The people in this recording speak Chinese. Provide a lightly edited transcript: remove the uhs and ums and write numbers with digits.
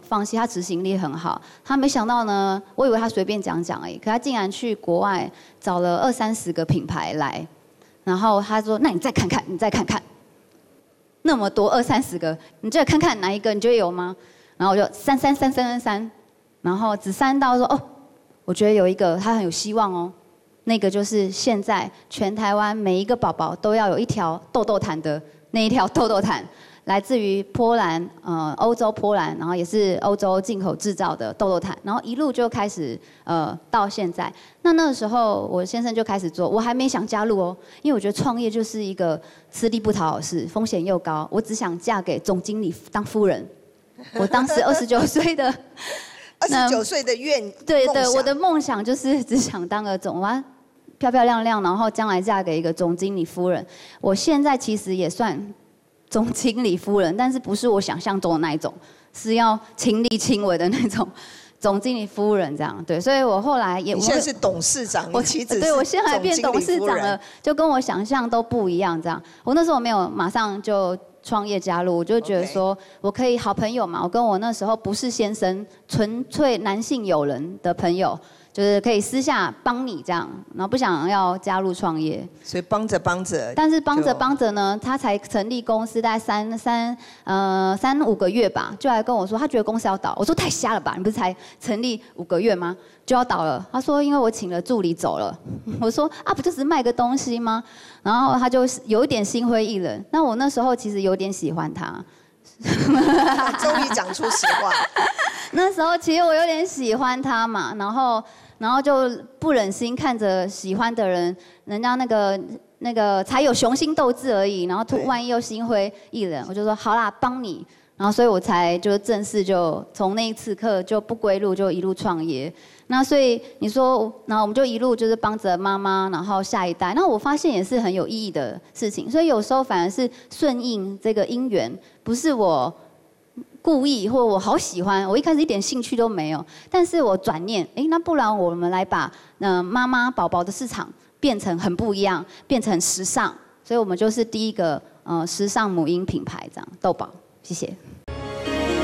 放弃，他执行力很好。他没想到呢，我以为他随便讲讲而已，可他竟然去国外找了20-30个品牌来，然后他说：“那你再看看，你再看看，那么多20-30个，你再看看哪一个你觉得有吗？”然后我就删，然后只删到说：“哦，我觉得有一个他很有希望哦。”那个就是现在全台湾每一个宝宝都要有一条豆豆毯的那一条豆豆毯，来自于波兰，欧洲波兰，然后也是欧洲进口制造的豆豆毯，然后一路就开始到现在。那个时候我先生就开始做，我还没想加入哦，因为我觉得创业就是一个吃力不讨好事，风险又高，我只想嫁给总经理当夫人。我当时29岁的。 29岁的对，我的梦想就是只想当个总，我漂漂亮亮，然后将来嫁给一个总经理夫人。我现在其实也算总经理夫人，但是不是我想象中的那一种，是要亲力亲为的那种总经理夫人这样。对，所以我后来也， 你现在是董事长，你妻子是总经理夫人。 对，我现在变董事长了，就跟我想象都不一样这样。我那时候没有马上就创业加入，我就觉得说我可以好朋友嘛，我跟我那时候不是先生，纯粹男性友人的朋友。就是可以私下帮你这样，然后不想要加入创业， 所以帮着， 但是帮着呢，他才成立公司大概3-5个月吧，就来跟我说他觉得公司要倒，我说太瞎了吧，你不是才成立5个月吗？就要倒了。他说因为我请了助理走了，我说啊不就是卖个东西吗？然后他就有一点心灰意冷。那我那时候其实有点喜欢他。 终于讲出实话。 那时候其实我有点喜欢他嘛，然后就不忍心看着喜欢的人，人家那个才有雄心斗志而已，然后万一又心灰意冷，我就说好啦，帮你。然后所以我才就正式就从那一次课就不归路，就一路创业。那所以你说，然后我们就一路就是帮着妈妈，然后下一代。那我发现也是很有意义的事情，所以有时候反而是顺应这个因缘，不是我故意或我好喜欢，我一开始一点兴趣都没有，但是我转念，那不然我们来把妈妈宝宝的市场变成很不一样，变成时尚，所以我们就是第一个时尚母婴品牌这样，豆宝，谢谢。